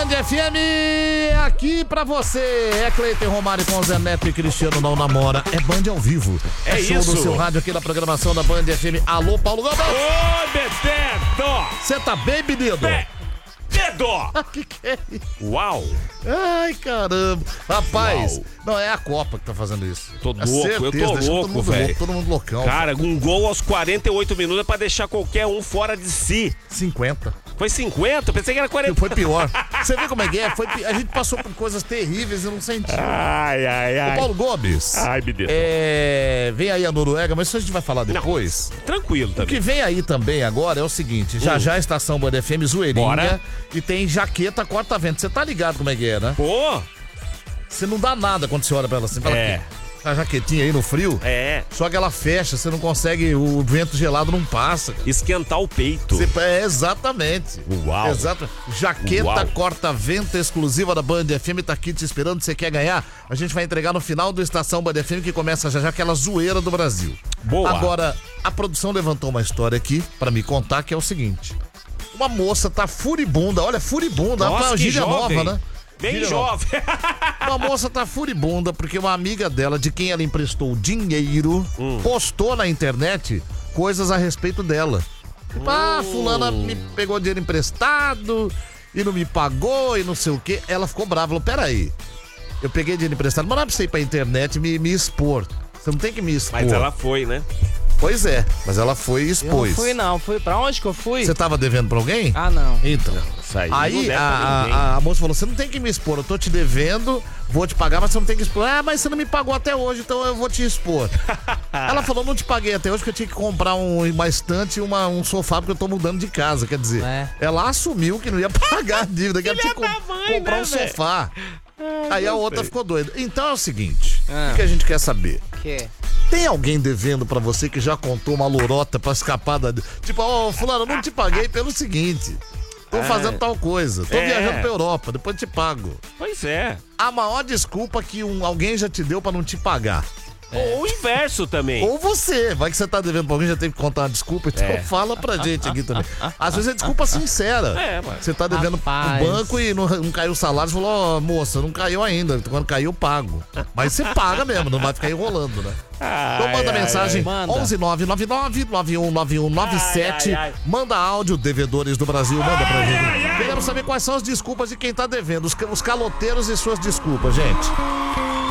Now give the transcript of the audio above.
Band FM, aqui pra você. É Cleiton Romário com Zé Neto e Cristiano Não Namora. É Band ao vivo. É show isso. do seu rádio aqui na programação da Band FM. Alô, Paulo Gomes. Ô, Bebeto! Você tá bem, menino? Bebedo! Que é isso? Uau! Ai, caramba. Rapaz, Uau. não, é a Copa que tá fazendo isso. Tô É louco, certeza, eu tô deixa louco, velho. Todo mundo loucão. Cara, um gol aos 48 minutos é pra deixar qualquer um fora de si. 50. Foi 50? Pensei que era 40. Foi pior. Você viu como é que é? A gente passou por coisas terríveis e não sentiu. Ai, ai, Ô, ai. Paulo Gomes. Ai, meu Deus. Vem aí a Noruega, mas isso a gente vai falar depois. Tranquilo O também. que vem aí também agora é o seguinte, já a estação Band FM zoeirinha. Bora. E tem jaqueta corta-vento. Você tá ligado como é que é, né? Pô, Você não dá nada quando você olha pra ela assim. Fala, É. a jaquetinha aí no frio, só que ela fecha, você não consegue, o vento gelado não passa. Cara. esquentar o peito. Exatamente. Uau. Exato. Jaqueta Uau. corta-vento exclusiva da Band FM, tá aqui te esperando. Você quer ganhar? A gente vai entregar no final do Estação Band FM, que começa já aquela zoeira do Brasil. Boa. Agora, a produção levantou uma história aqui pra me contar, que é o seguinte. Uma moça tá furibunda, olha, furibunda, Nossa, uma que gíria jovem. nova, né? Bem Gíria nova. jovem. Uma moça tá furibunda porque uma amiga dela, de quem ela emprestou dinheiro, postou na internet coisas a respeito dela. Tipo, fulana me pegou dinheiro emprestado e não me pagou e não sei o quê. Ela ficou brava, falou, peraí, eu peguei dinheiro emprestado, mas não é pra você ir pra internet e me expor. Você não tem que me expor. Mas ela foi, né? Pois é, mas ela foi e Eu expôs. não fui, não. Fui pra onde que eu fui? Você tava devendo pra alguém? Ah, não. Então. Isso aí, não Aí deve pra ninguém. a moça falou, você não tem que me expor, eu tô te devendo, vou te pagar, mas você não tem que expor. Ah, mas você não me pagou até hoje, então eu vou te expor. Ela falou, não te paguei até hoje porque eu tinha que comprar uma estante e um sofá porque eu tô mudando de casa, quer dizer, ela assumiu que não ia pagar a dívida, que ela tinha que comprar né, um sofá. velho? Aí a outra ficou doida. Então é o seguinte, o que a gente quer saber? Que? Tem alguém devendo pra você que já contou uma lorota pra escapar da... Tipo, fulano, eu não te paguei pelo seguinte... Tô fazendo tal coisa, tô viajando pra Europa, depois te pago. Pois é. A maior desculpa que alguém já te deu pra não te pagar. Ou o inverso também. Ou você, vai que você tá devendo pra alguém, já teve que contar uma desculpa, então fala pra gente aqui também. Às vezes é desculpa sincera. Mano. Você tá devendo Rapaz. pro banco e não caiu o salário, você falou, moça, não caiu ainda, quando cair eu pago. Mas você paga mesmo, não vai ficar enrolando, né? Então manda mensagem, Manda. 11999-919197. Ai, ai, ai. Manda áudio, devedores do Brasil, manda pra gente. Queremos saber quais são as desculpas de quem tá devendo, os caloteiros e suas desculpas, gente.